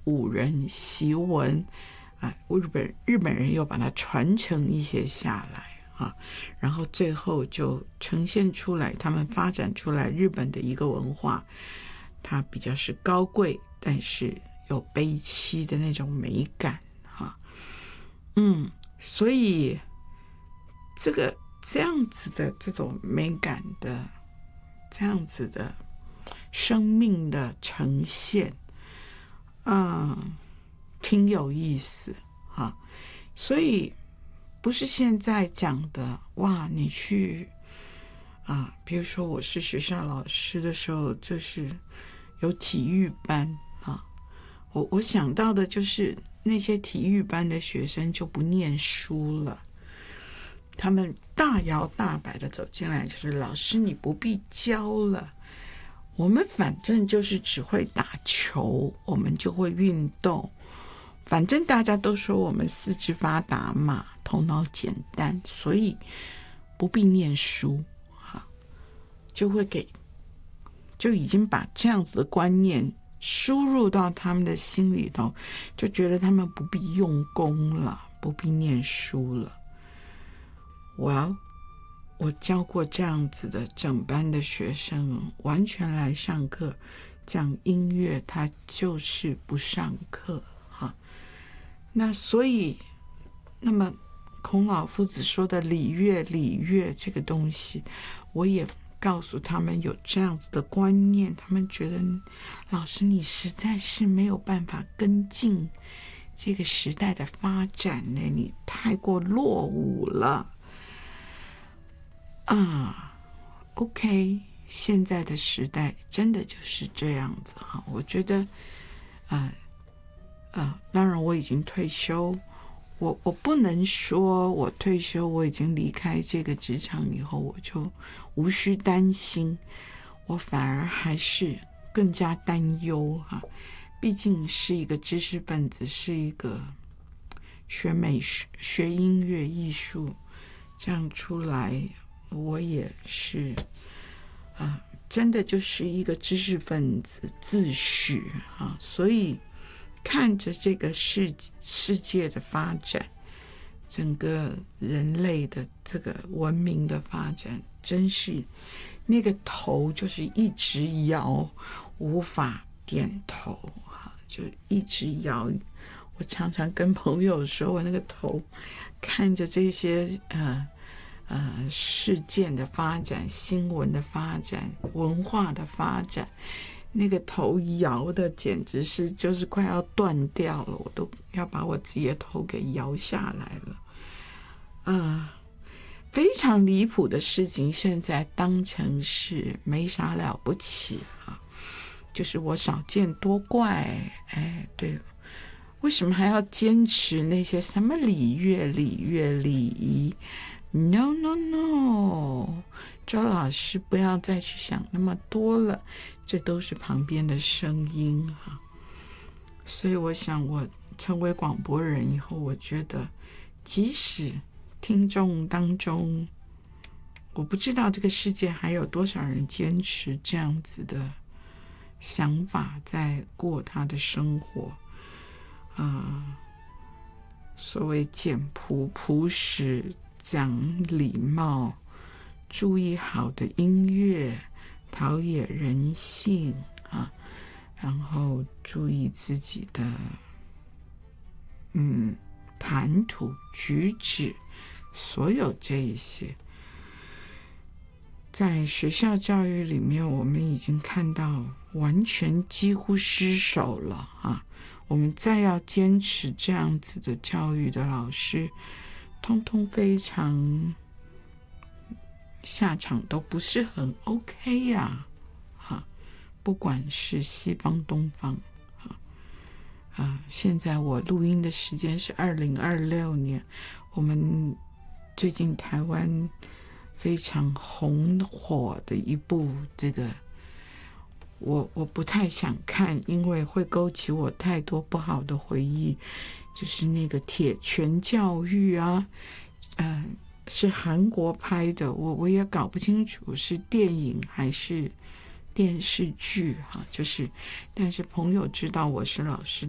武人习文日本人又把它传承一些下来然后最后就呈现出来，他们发展出来日本的一个文化，它比较是高贵，但是有悲戚的那种美感所以这样子的这种美感的这样子的生命的呈现挺有意思所以不是现在讲的哇你去比如说我是学校老师的时候，就是有体育班我想到的就是那些体育班的学生就不念书了，他们大摇大摆的走进来，就是老师你不必教了，我们反正就是只会打球，我们就会运动，反正大家都说我们四肢发达嘛，头脑简单，所以不必念书就已经把这样子的观念输入到他们的心里头，就觉得他们不必用功了，不必念书了。我教过这样子的整班的学生，完全来上课讲音乐，他就是不上课那所以那么孔老夫子说的礼乐这个东西，我也告诉他们有这样子的观念，他们觉得老师你实在是没有办法跟进这个时代的发展呢，你太过落伍了OK， 现在的时代真的就是这样子我觉得当然我已经退休，我不能说我退休我已经离开这个职场以后我就无需担心，我反而还是更加担忧毕竟是一个知识分子，是一个学美学音乐艺术这样出来，我也是真的就是一个知识分子自诩所以看着这个世界的发展，整个人类的这个文明的发展，真是那个头就是一直摇，无法点头就一直摇。我常常跟朋友说，我那个头看着这些事件的发展，新闻的发展，文化的发展，那个头摇的简直是就是快要断掉了，我都要把我自己的头给摇下来了非常离谱的事情现在当成是没啥了不起就是我少见多怪对，为什么还要坚持那些什么礼乐礼仪？No No No， 周老师不要再去想那么多了，这都是旁边的声音所以我想我成为广播人以后，我觉得即使听众当中我不知道这个世界还有多少人坚持这样子的想法在过他的生活所谓简朴朴实，讲礼貌，注意好的音乐，陶冶人性然后注意自己的谈吐举止，所有这一些在学校教育里面我们已经看到完全几乎失守了我们再要坚持这样子的教育的老师，通通非常下场都不是很 OK 不管是西方东方现在我录音的时间是2026年，我们最近台湾非常红火的一部这个我不太想看，因为会勾起我太多不好的回忆，就是那个铁拳教育是韩国拍的，我也搞不清楚是电影还是电视剧就是但是朋友知道我是老师